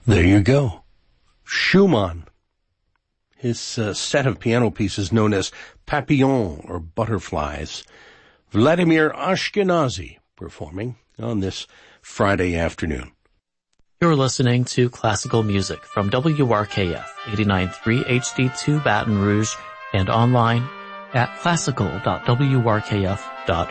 There you go. Schumann. His set of piano pieces known as Papillons or Butterflies. Vladimir Ashkenazy performing on this Friday afternoon. You're listening to classical music from WRKF 89.3 HD2 Baton Rouge and online at classical.wrkf.org.